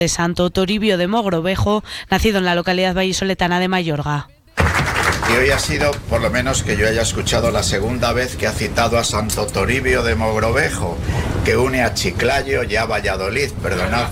de Santo Toribio de Mogrovejo, nacido en la localidad vallisoletana de Mayorga. Y hoy ha sido, por lo menos que yo haya escuchado, la segunda vez que ha citado a Santo Toribio de Mogrovejo, que une a Chiclayo y a Valladolid, perdonad.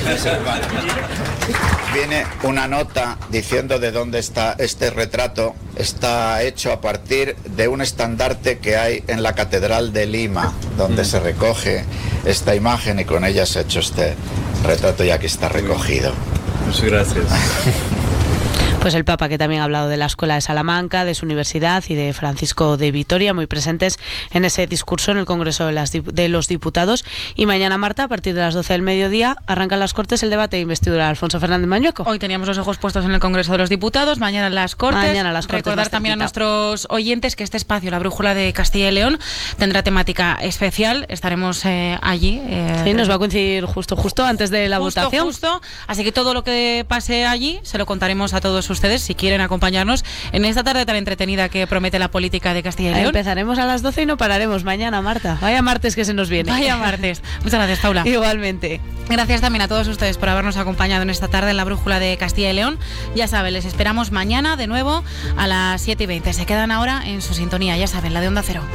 Viene una nota diciendo de dónde está este retrato. Está hecho a partir de un estandarte que hay en la Catedral de Lima, donde se recoge esta imagen y con ella se ha hecho este retrato y aquí está recogido. Muchas gracias. Pues el Papa, que también ha hablado de la Escuela de Salamanca, de su universidad y de Francisco de Vitoria, muy presentes en ese discurso en el Congreso de los Diputados. Y mañana, Marta, a partir de las 12 del mediodía, arrancan las Cortes el debate de investidura de Alfonso Fernández Mañueco. Hoy teníamos los ojos puestos en el Congreso de los Diputados, mañana en las Cortes. Recordar también a nuestros oyentes que este espacio, la Brújula de Castilla y León, tendrá temática especial. Estaremos allí. Sí, nos va a coincidir justo antes de la votación. Así que todo lo que pase allí se lo contaremos a todos ustedes si quieren acompañarnos en esta tarde tan entretenida que promete la política de Castilla y León. Empezaremos a las 12 y no pararemos mañana, Marta. Vaya martes que se nos viene. Vaya martes. Muchas gracias, Paula. Igualmente. Gracias también a todos ustedes por habernos acompañado en esta tarde en la Brújula de Castilla y León. Ya saben, les esperamos mañana de nuevo a las 7:20. Se quedan ahora en su sintonía, ya saben, la de Onda Cero.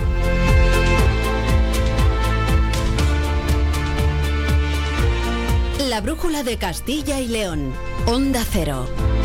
La Brújula de Castilla y León. Onda Cero.